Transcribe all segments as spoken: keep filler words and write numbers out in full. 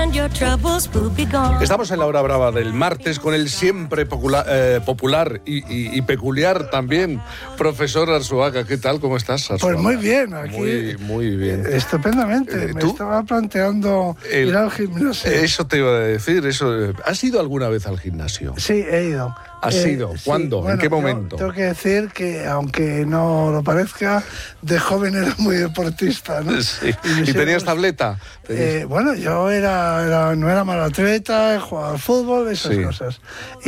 Estamos en la hora brava del martes con el siempre popular, eh, popular y, y, y peculiar también profesor Arzuaga. ¿Qué tal? ¿Cómo estás, Arzuaga? Pues muy bien, aquí. Muy, muy bien. Estupendamente. Eh, Me ¿tú? estaba planteando el, ir al gimnasio. Eso te iba a decir. Eso. ¿Has ido alguna vez al gimnasio? Sí, he ido. ¿Has eh, ido? ¿Cuándo? Sí. Bueno, ¿en qué momento? Tengo que decir que, aunque no lo parezca, de joven era muy deportista, ¿no? Sí. ¿Y, ¿Y tenías tableta? Eh, bueno, yo era, era, no era mal atleta, jugaba al fútbol, esas sí. cosas.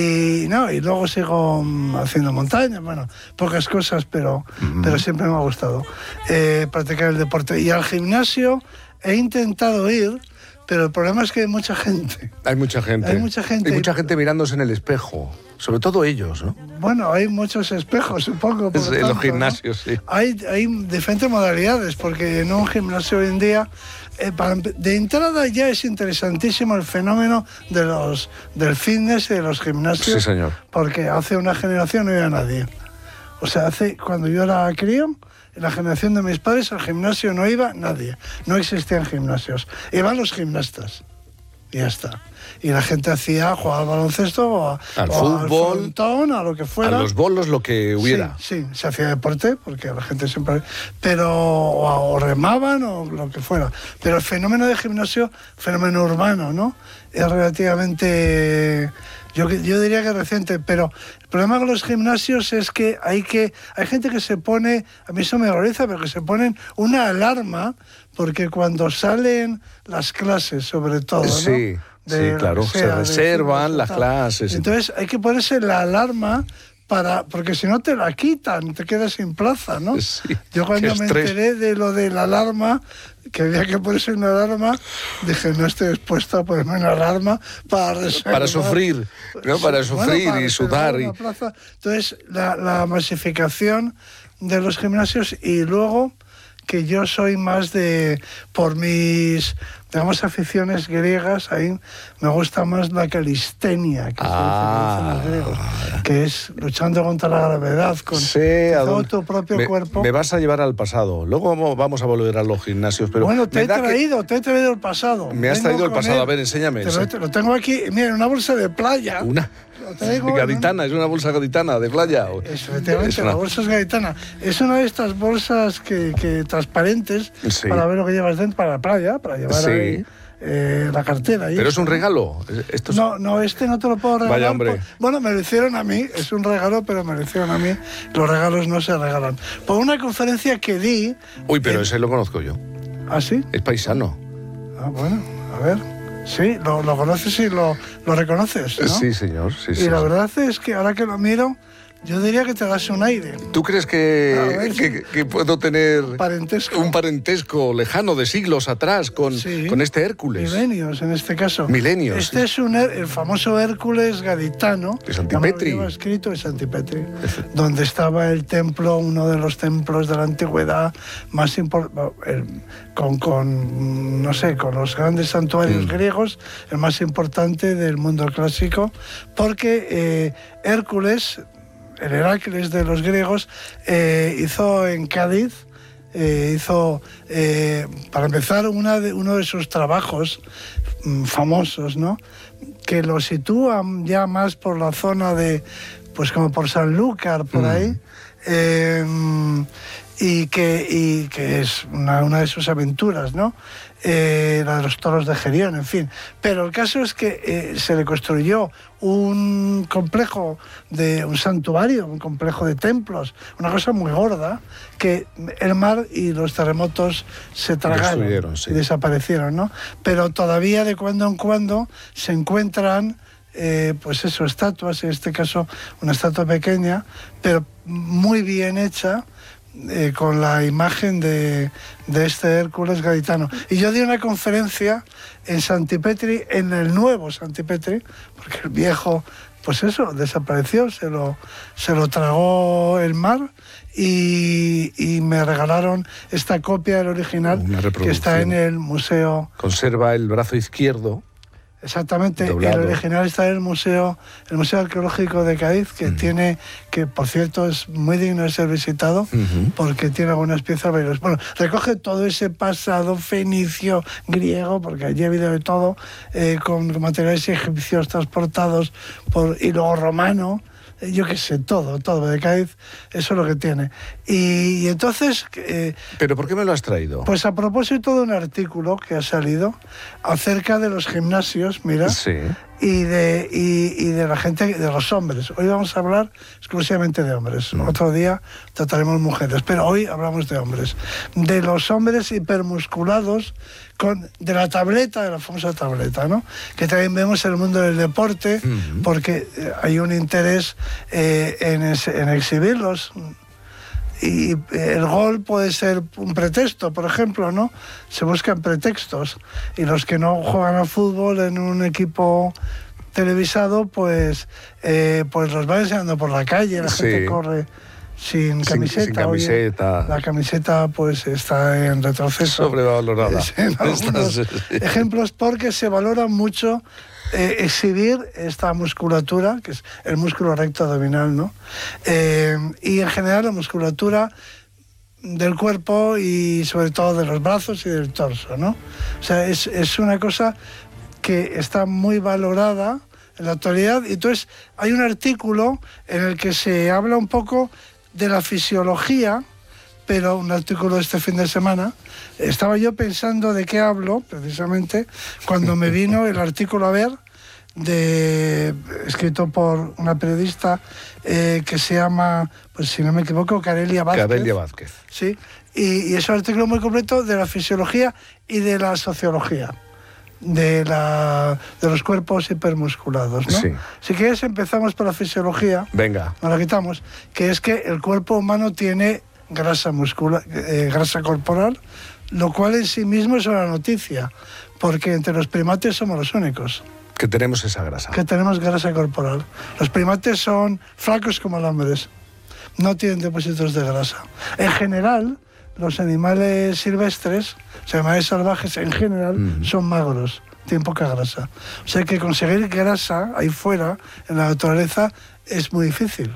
Y no, y luego sigo haciendo montaña, bueno, pocas cosas, pero, mm. pero siempre me ha gustado eh, practicar el deporte. Y al gimnasio he intentado ir, pero el problema es que hay mucha gente. Hay mucha gente. Hay mucha gente. Hay mucha gente mirándose en el espejo. Sobre todo ellos, ¿no? Bueno, hay muchos espejos, supongo. Por en tanto, los gimnasios, ¿no? sí. Hay, hay diferentes modalidades, porque en un gimnasio hoy en día, eh, para, de entrada ya es interesantísimo el fenómeno de los, del fitness y de los gimnasios. Sí, señor. Porque hace una generación no iba nadie. O sea, hace cuando yo era crío, en la generación de mis padres, al gimnasio no iba nadie. No existían gimnasios. Iban los gimnastas. Y ya está. Y la gente hacía, jugaba al baloncesto o, a, al o fútbol, al frontón, a lo que fuera. A los bolos, lo que hubiera. Sí, sí, se hacía deporte, porque la gente siempre... Pero o, o remaban o lo que fuera. Pero el fenómeno de gimnasio, fenómeno urbano, ¿no? Es relativamente... Yo, yo diría que reciente, pero el problema con los gimnasios es que hay que hay gente que se pone, a mí eso me horroriza, pero que se ponen una alarma, porque cuando salen las clases, sobre todo, ¿no? Sí, de sí, claro, sea, se reservan las clases. Entonces hay que ponerse la alarma, para porque si no te la quitan, te quedas sin plaza, ¿no? Sí, yo cuando me enteré de lo de la alarma, que había que ponerse una alarma, dije, no estoy dispuesto a ponerme una alarma para reservar. Para sufrir, ¿no? Para sufrir bueno, para y sudar. Y... Plaza. Entonces, la, la masificación de los gimnasios, y luego que yo soy más de, por mis, digamos, aficiones griegas, ahí me gusta más la calistenia, que, ah, se dice, que dicen los griegos, que es luchando contra la gravedad, con sí, todo tu propio me, cuerpo. Me vas a llevar al pasado, luego vamos a volver a los gimnasios, pero... Bueno, te he traído, que... te he traído el pasado. Me has traído el pasado, él. A ver, enséñame. Te lo, te lo tengo aquí, mira, en una bolsa de playa. Una... Gaditana, es una bolsa gaditana de playa. Eso, efectivamente, es una... la bolsa es gaditana. Es una de estas bolsas que, que transparentes, sí, para ver lo que llevas dentro para la playa, para llevar sí. ahí eh, la cartera. ¿Pero eso, es un regalo? ¿Esto es... No, no, este no te lo puedo regalar. Vaya, hombre. Por... Bueno, me lo hicieron a mí, es un regalo, pero me lo hicieron a mí. Los regalos no se regalan. Por una conferencia que di... Uy, pero en... ese lo conozco yo. ¿Ah, sí? Es paisano. Ah, bueno, a ver... Sí, lo, lo conoces y lo, lo reconoces, ¿no? Sí, señor. Sí, y sí, la sí. verdad es que ahora que lo miro, yo diría que te das un aire. ¿Tú crees que, ver, que, que puedo tener parentesco. un parentesco lejano de siglos atrás con, sí, con este Hércules? Milenios, en este caso. Milenios. Este sí. es un, el famoso Hércules gaditano. De Santipetri. Lo escrito de Santipetri, donde estaba el templo, uno de los templos de la antigüedad más importante, con, con, no sé, con los grandes santuarios mm. griegos, el más importante del mundo clásico, porque eh, Hércules... El Heracles de los griegos eh, hizo en Cádiz, eh, hizo, eh, para empezar, una de, uno de sus trabajos mm, famosos, ¿no? Que lo sitúan ya más por la zona de, pues como por Sanlúcar, por mm. ahí, eh, y, que, y que es una, una de sus aventuras, ¿no? Eh, la de los toros de Gerión, en fin. Pero el caso es que eh, se le construyó un complejo, de un santuario, un complejo de templos, una cosa muy gorda, que el mar y los terremotos se tragaron sí. y desaparecieron, ¿no? Pero todavía de cuando en cuando se encuentran, eh, pues eso, estatuas, en este caso una estatua pequeña, pero muy bien hecha, Eh, con la imagen de, de este Hércules gaditano. Y yo di una conferencia en Santipetri, en el nuevo Santipetri, porque el viejo, pues eso, desapareció, se lo, se lo tragó el mar, y, y me regalaron esta copia del original que está en el museo. Conserva el brazo izquierdo. Exactamente, doblado. El original está en el museo, el Museo Arqueológico de Cádiz, que mm. tiene, que por cierto es muy digno de ser visitado, uh-huh. porque tiene algunas piezas bellas. Bueno, recoge todo ese pasado fenicio, griego, porque allí ha habido de todo, eh, con materiales egipcios transportados por, y luego romano. Yo qué sé, todo, todo de Cádiz, eso es lo que tiene. Y, y entonces... Eh, ¿Pero por qué me lo has traído? Pues a propósito de un artículo que ha salido acerca de los gimnasios, mira, sí. y, de, y, y de la gente, de los hombres. Hoy vamos a hablar exclusivamente de hombres. Mm. Otro día trataremos mujeres, pero hoy hablamos de hombres. De los hombres hipermusculados, con, de la tableta, de la famosa tableta, ¿no? Que también vemos en el mundo del deporte, mm-hmm. porque hay un interés eh, en, en exhibirlos. Y el gol puede ser un pretexto, por ejemplo, ¿no? Se buscan pretextos. Y los que no juegan al fútbol en un equipo televisado, pues, eh, pues los van enseñando por la calle, la sí. gente corre sin camiseta. Sin, sin camiseta. Oye, la camiseta pues está en retroceso. Sobrevalorada. En algunos ejemplos, porque se valora mucho eh, exhibir esta musculatura, que es el músculo recto abdominal, ¿no? Eh, y en general la musculatura del cuerpo y sobre todo de los brazos y del torso, ¿no? O sea, es, es una cosa que está muy valorada en la actualidad. Y entonces hay un artículo en el que se habla un poco de la fisiología, pero un artículo de este fin de semana. Estaba yo pensando de qué hablo, precisamente, cuando me vino el artículo a ver, de, escrito por una periodista eh, que se llama, pues si no me equivoco, Carelia Vázquez. Carelia Vázquez. Sí, y, y es un artículo muy completo de la fisiología y de la sociología. De, la, de los cuerpos hipermusculados, ¿no? Sí. Si quieres empezamos por la fisiología. Venga. Nos la quitamos. Que es que el cuerpo humano tiene grasa muscular, eh, grasa corporal, lo cual en sí mismo es una noticia, porque entre los primates somos los únicos. Que tenemos esa grasa. Que tenemos grasa corporal. Los primates son flacos como los hombres. No tienen depósitos de grasa. En general, los animales silvestres, los animales salvajes en general, mm. son magros, tienen poca grasa. O sea que conseguir grasa ahí fuera, en la naturaleza, es muy difícil.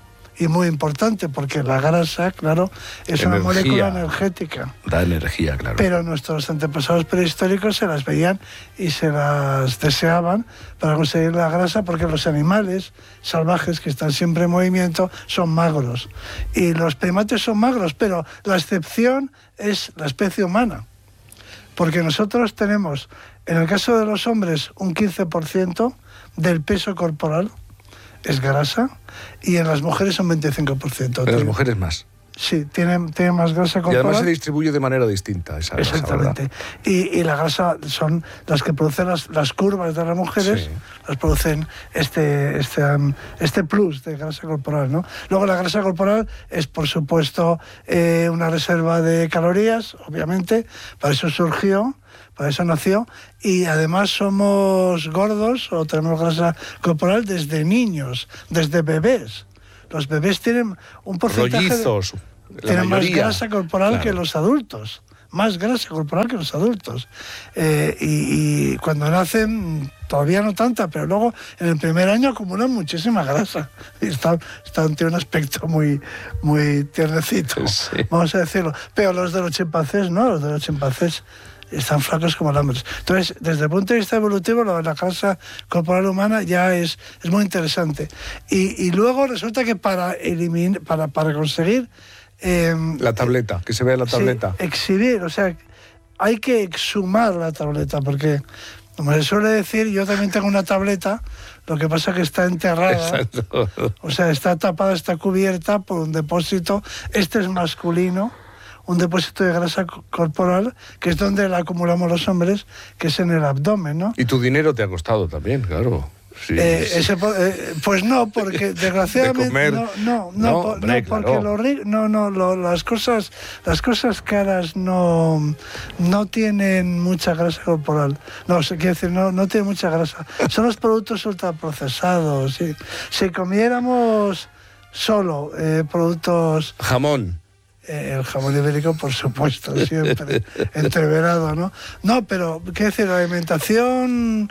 Y muy importante, porque la grasa, claro, es energía. Una molécula energética. Da energía, claro. Pero nuestros antepasados prehistóricos se las veían y se las deseaban para conseguir la grasa, porque los animales salvajes, que están siempre en movimiento, son magros. Y los primates son magros, pero la excepción es la especie humana. Porque nosotros tenemos, en el caso de los hombres, un quince por ciento del peso corporal es grasa, y en las mujeres son veinticinco por ciento. En las mujeres más. Sí, tienen, tienen más grasa corporal. Y además se distribuye de manera distinta esa grasa. Exactamente. Y, y la grasa son las que producen las, las curvas de las mujeres, sí. las producen este, este, um, este plus de grasa corporal, ¿no? Luego la grasa corporal es, por supuesto, eh, una reserva de calorías, obviamente, para eso surgió, para eso nació, y además somos gordos o tenemos grasa corporal desde niños, desde bebés. Los bebés tienen un porcentaje... Rollizos, de, tienen mayoría. Más grasa corporal claro. que los adultos. Más grasa corporal que los adultos. Eh, y, y cuando nacen, todavía no tanta, pero luego en el primer año acumulan muchísima grasa. Y están, están, tienen un aspecto muy, muy tiernecito, sí. vamos a decirlo. Pero los de los chimpancés, no, los de los chimpancés están flacos como hombres. Entonces, desde el punto de vista evolutivo, lo de la grasa corporal humana ya es, es muy interesante. Y, y luego resulta que para eliminar, para, para conseguir... Eh, la tableta, que se vea la tableta. Sí, exhibir, o sea, hay que exhumar la tableta, porque, como se suele decir, yo también tengo una tableta, lo que pasa es que está enterrada. Exacto. O sea, está tapada, está cubierta por un depósito. Este es masculino, un depósito de grasa corporal, que es donde la acumulamos los hombres, que es en el abdomen, ¿no? Y tu dinero te ha costado también, claro. Sí, eh, sí. Ese, eh, pues no, porque desgraciadamente de comer. no, no, no, no, por, hombre, no porque claro. lo, no, no, lo, las cosas, las cosas caras no, no tienen mucha grasa corporal. No, se quiere decir, no, no tienen mucha grasa. Son los productos ultraprocesados. ¿Sí? Si comiéramos solo eh, productos... Jamón. Eh, el jamón ibérico, por supuesto, siempre entreverado, ¿no? No, pero, ¿qué decir? La alimentación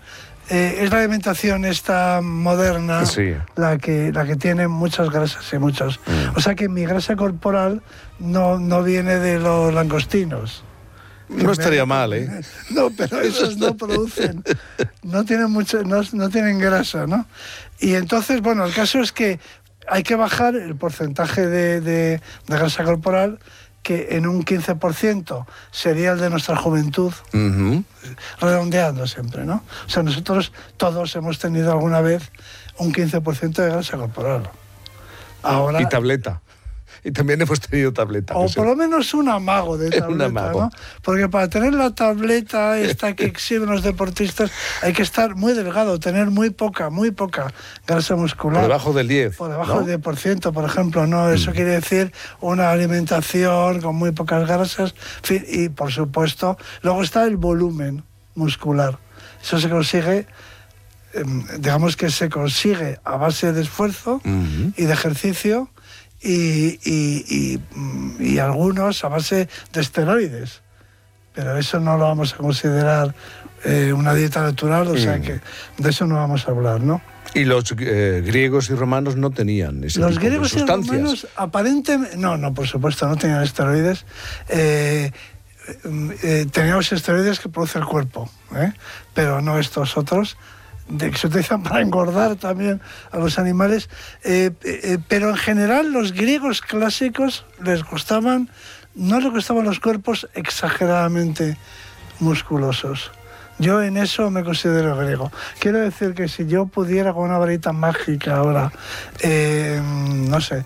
eh, es la alimentación esta moderna sí. la, que, la que tiene muchas grasas y muchos. Mm. O sea que mi grasa corporal no, no viene de los langostinos. No estaría mal, ¿eh? No, pero esos no producen, no tienen mucho, no, no tienen grasa, ¿no? Y entonces, bueno, el caso es que hay que bajar el porcentaje de, de, de grasa corporal, que en un quince por ciento sería el de nuestra juventud, uh-huh. redondeando siempre, ¿no? O sea, nosotros todos hemos tenido alguna vez un quince por ciento de grasa corporal. Ahora, y tableta. Y también hemos tenido tableta. O por lo menos un amago de tableta, un amago. ¿no? Porque para tener la tableta esta que exhiben los deportistas hay que estar muy delgado, tener muy poca, muy poca grasa muscular. Por debajo del diez. Por debajo ¿no? del diez por ciento, por ejemplo, ¿no? Eso mm. quiere decir una alimentación con muy pocas grasas. Y, por supuesto, luego está el volumen muscular. Eso se consigue, digamos que se consigue a base de esfuerzo mm-hmm. y de ejercicio, Y, y, y, y algunos a base de esteroides, pero eso no lo vamos a considerar eh, una dieta natural, o mm. sea que de eso no vamos a hablar, ¿no? Y los eh, griegos y romanos no tenían ese los tipo griegos de sustancias. Y romanos aparentemente no, no, por supuesto no tenían esteroides. Eh, eh, teníamos esteroides que produce el cuerpo, ¿eh? Pero no estos otros. De que se utilizan para engordar también a los animales, eh, eh, pero en general los griegos clásicos les gustaban, no les gustaban los cuerpos exageradamente musculosos. Yo en eso me considero griego. Quiero decir que si yo pudiera con una varita mágica ahora, eh, no sé,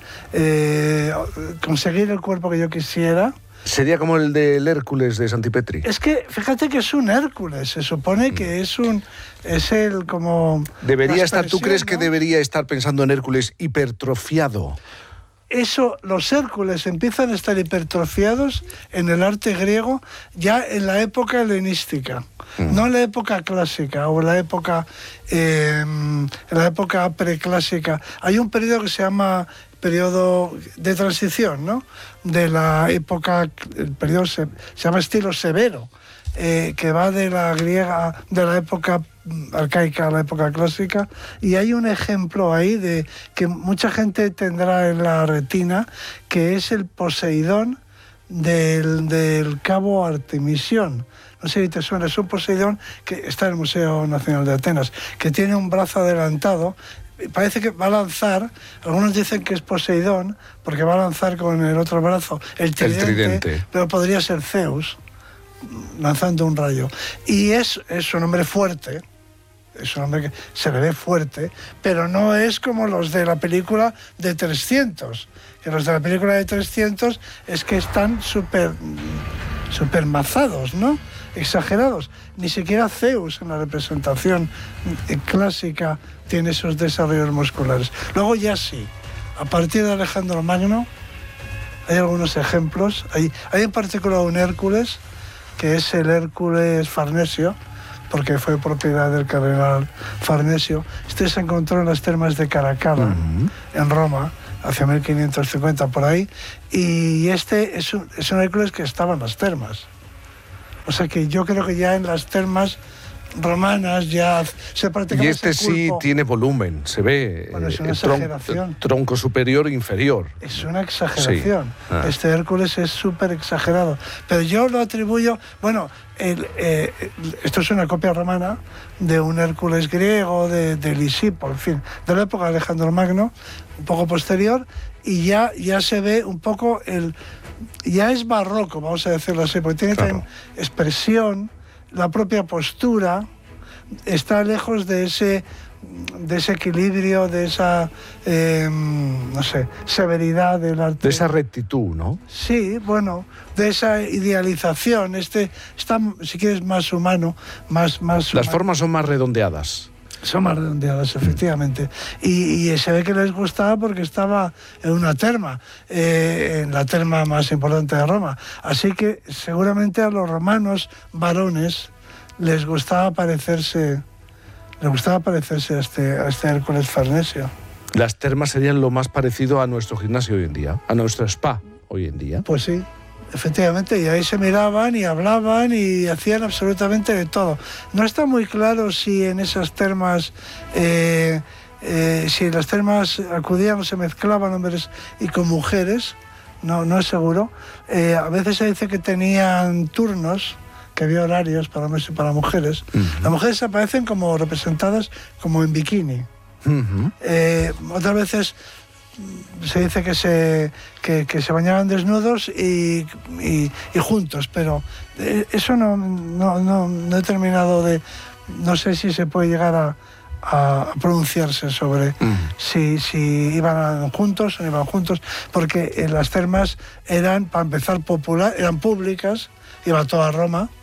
eh, conseguir el cuerpo que yo quisiera... Sería como el del Hércules de Santipetri. Es que, fíjate que es un Hércules, se supone que es un... es el como... Debería estar, ¿tú crees, ¿no?, que debería estar pensando en Hércules hipertrofiado? Eso, los Hércules empiezan a estar hipertrofiados en el arte griego ya en la época helenística, mm. no en la época clásica o en la época, eh, en la época preclásica. Hay un periodo que se llama periodo de transición, ¿no? De la época, el periodo se, se llama estilo severo, eh, que va de la griega, de la época arcaica a la época clásica, y hay un ejemplo ahí de que mucha gente tendrá en la retina, que es el Poseidón del, del cabo Artemisión. No sé si te suena, es un Poseidón que está en el Museo Nacional de Atenas, que tiene un brazo adelantado. Parece que va a lanzar, algunos dicen que es Poseidón, porque va a lanzar con el otro brazo el tridente, el tridente. Pero podría ser Zeus, lanzando un rayo. Y es, es un hombre fuerte, es un hombre que se le ve fuerte, pero no es como los de la película de trescientos, que los de la película de trescientos es que están súper súper mazados, ¿no? Exagerados. Ni siquiera Zeus en la representación clásica tiene esos desarrollos musculares. Luego ya sí, a partir de Alejandro Magno hay algunos ejemplos. Hay, hay en particular un Hércules, que es el Hércules Farnesio, porque fue propiedad del cardenal Farnesio. Este se encontró en las termas de Caracalla, uh-huh. en Roma, hacia mil quinientos cincuenta, por ahí, y este es un, es un Hércules que estaba en las termas. O sea que yo creo que ya en las termas romanas ya se practicaba. Y este sí tiene volumen, se ve. Bueno, es una eh, exageración. Tron, tronco superior e inferior. Es una exageración. Sí. Ah. Este Hércules es súper exagerado. Pero yo lo atribuyo, bueno, el, eh, esto es una copia romana de un Hércules griego, de, de Lisipo, en fin, de la época de Alejandro Magno, un poco posterior, y ya, ya se ve un poco el... Ya es barroco, vamos a decirlo así, porque tiene claro. también expresión, la propia postura, está lejos de ese, de ese equilibrio, de esa, eh, no sé, severidad del arte. De esa rectitud, ¿no? Sí, bueno, de esa idealización, este está, si quieres, más humano, más... más Las humano. formas son más redondeadas. Son más redondeadas, efectivamente. Y, y se ve que les gustaba porque estaba en una terma, eh, en la terma más importante de Roma. Así que seguramente a los romanos varones les gustaba parecerse, les gustaba parecerse a este, a este Hércules Farnesio. Las termas serían lo más parecido a nuestro gimnasio hoy en día, a nuestro spa hoy en día. Pues sí. efectivamente, y ahí se miraban y hablaban y hacían absolutamente de todo. No está muy claro si en esas termas, eh, eh, si en las termas acudían o se mezclaban hombres y con mujeres, no, no es seguro. Eh, a veces se dice que tenían turnos, que había horarios para hombres y para mujeres. Uh-huh. Las mujeres aparecen como representadas como en bikini. Uh-huh. Eh, otras veces se dice que se, que, que se bañaban desnudos y, y, y juntos, pero eso no, no, no, no he terminado de... No sé si se puede llegar a, a pronunciarse sobre uh-huh. si, si iban juntos o no iban juntos, porque las termas eran, para empezar, popular, eran públicas, iba toda Roma.